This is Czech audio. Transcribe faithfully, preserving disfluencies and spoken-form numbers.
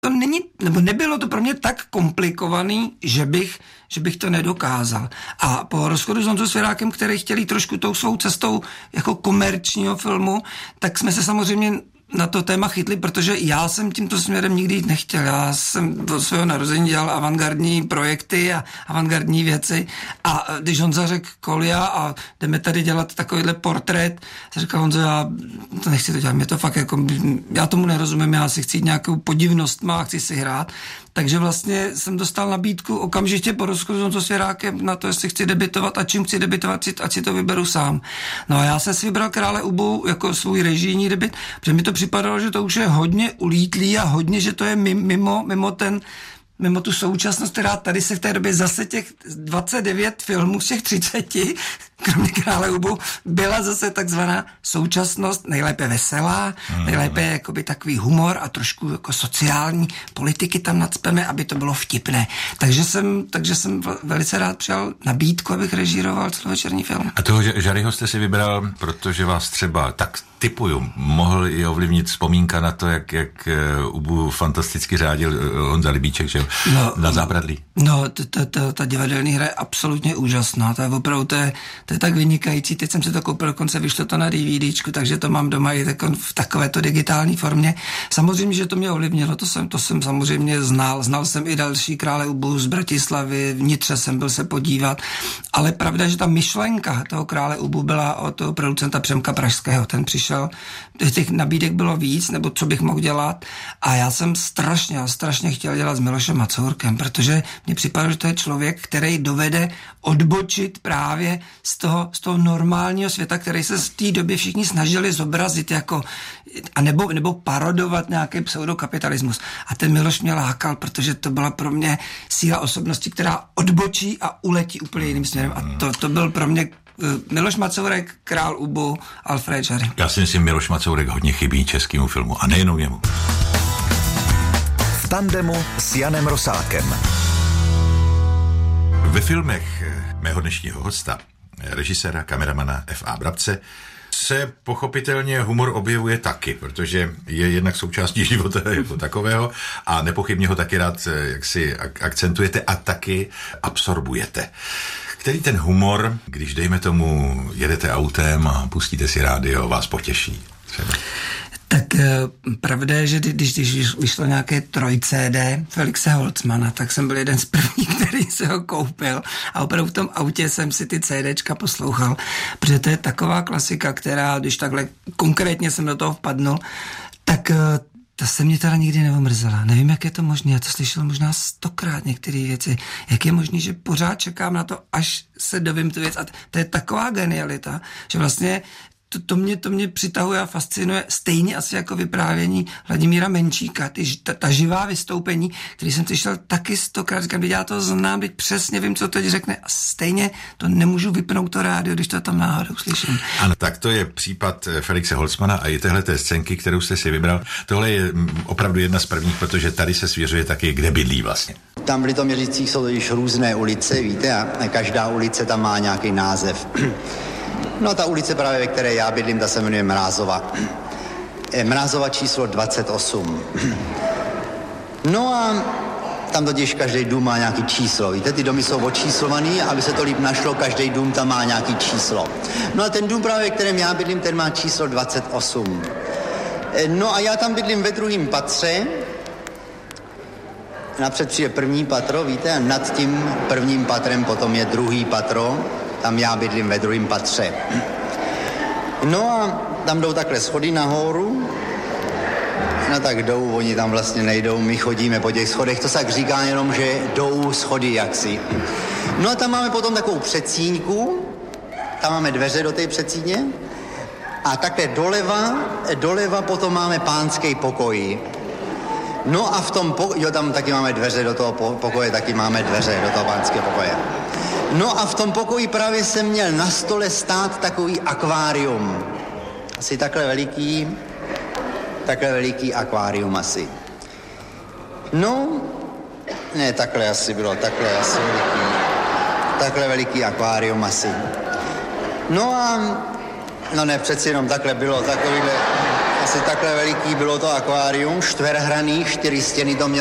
to není, nebo nebylo to pro mě tak komplikovaný, že bych, že bych to nedokázal. A po rozchodu s Honzou Svěrákem, který chtěli trošku tou svou cestou jako komerčního filmu, tak jsme se samozřejmě na to téma chytli, protože já jsem tímto směrem nikdy jít nechtěl. Já jsem od svého narození dělal avantgardní projekty a avantgardní věci a když Honza řekl Kolia a jdeme tady dělat takovýhle portrét, jsem říkal Honzo, já to nechci to dělat, mě to fakt jako, já tomu nerozumím, já si chci jít nějakou podivnost má, chci si hrát. Takže vlastně jsem dostal nabídku okamžitě po rozchodu s Honzou Svěrákem na to, jestli chci debitovat a čím chci debitovat, ať si to vyberu sám. No a já jsem si vybral Krále Ubu jako svůj režijní debit, protože mi to připadalo, že to už je hodně ulítlý a hodně, že to je mimo, mimo ten mimo tu současnost, která tady se v té době zase těch dvacet devět filmů z těch třiceti, kromě Krále Ubu, byla zase takzvaná současnost, nejlépe veselá, mm. nejlépe jakoby takový humor a trošku jako sociální politiky tam nacpeme, aby to bylo vtipné. Takže jsem, takže jsem velice rád přijal nabídku, abych režíroval celovečerní film. A toho Žaryho jste si vybral, protože vás třeba tak typuju, mohl i ovlivnit vzpomínka na to, jak, jak Ubu fantasticky řádil Honza Libíček, že no, na Zábradlí. No, t, t, t, ta divadelní hra je absolutně úžasná, to je opravdu, to je, to je tak vynikající, teď jsem si to koupil, dokonce vyšlo to na DVDčku, takže to mám doma i v takovéto digitální formě. Samozřejmě, že to mě ovlivnilo, to jsem, to jsem samozřejmě znal, znal jsem i další Krále Ubu z Bratislavy, v Nitře jsem byl se podívat, ale pravda, že ta myšlenka toho Krále Ubu byla od toho producenta Přemka Pražského, ten přišel, těch nabídek bylo víc, nebo co bych mohl dělat a já jsem strašně, strašně chtěl dělat s Milošem Macourkem, protože mně připadalo, že to je člověk, který dovede odbočit právě z toho, z toho normálního světa, který se v té době všichni snažili zobrazit jako, a nebo, nebo parodovat nějaký pseudokapitalismus. A ten Miloš mě lákal, protože to byla pro mě síla osobnosti, která odbočí a uletí úplně jiným směrem. A to, to byl pro mě Miloš Macourek, Král Ubu, Alfred Žary. Já si myslím, Miloš Macourek hodně chybí českému filmu a nejenom jemu. V tandemu s Janem Rosátkem. Ve filmech mého dnešního hosta, režiséra, kameramana F A Brabce, se pochopitelně humor objevuje taky, protože je jednak součástí života jako takového a nepochybně ho taky rád jak si akcentujete a taky absorbujete. Který ten humor, když dejme tomu jedete autem a pustíte si rádio, vás potěší třeba? Tak pravda je, že když, když vyšlo nějaké troj C D Felixe Holzmana, tak jsem byl jeden z prvních, který se ho koupil a opravdu v tom autě jsem si ty CDčka poslouchal, protože to je taková klasika, která, když takhle konkrétně jsem do toho vpadnul, tak ta se mě teda nikdy neomrzela. Nevím, jak je to možné, já to slyšel možná stokrát některé věci. Jak je možné, že pořád čekám na to, až se dovím tu věc. A to je taková genialita, že vlastně To, to, mě, to mě přitahuje a fascinuje stejně asi jako vyprávění Vladimíra Menčíka, ty, ta, ta živá vystoupení, který jsem slyšel taky stokrát, říkám, já to znám, teď přesně vím, co teď řekne a stejně to nemůžu vypnout to rádio, když to tam náhodou slyším. Ano, tak to je případ Felixe Holzmana a i téhleté scénky, kterou jste si vybral. Tohle je opravdu jedna z prvních, protože tady se svěřuje taky, kde bydlí vlastně. Tam v Litoměřicích jsou totiž různé ulice, víte, a každá ulice tam má nějaký název. No ta ulice právě, ve které já bydlím, ta se jmenuje Mrázova. Mrázova číslo dvacet osm. No a tam totiž každý dům má nějaký číslo. Víte, ty domy jsou očíslovaný, aby se to líp našlo, každý dům tam má nějaký číslo. No a ten dům právě, ve kterém já bydlím, ten má číslo dvacet osm. No a já tam bydlím ve druhém patře. Napřed přijde první patro, víte, a nad tím prvním patrem potom je druhý patro. Tam já bydlím ve druhém patře. No a tam jdou takhle schody nahoru. No tak jdou, oni tam vlastně nejdou, my chodíme po těch schodech. To se tak říká jenom, že jdou schody jaksi. No a tam máme potom takovou předsíňku. Tam máme dveře do té předsíně. A takhle doleva, doleva potom máme pánský pokoj. No a v tom pokoji, jo, tam taky máme dveře do toho pokoje, taky máme dveře do toho pánského pokoje. No a v tom pokoji právě jsem měl na stole stát takový akvárium. Asi takhle veliký, takhle veliký akvárium asi. No, ne, takhle asi bylo, takhle asi veliký, takhle veliký akvárium asi. No a, no ne, přeci jenom takhle bylo, takovýhle, Asi takhle veliký bylo to akvárium, čtverhraný, čtyři stěny to mělo.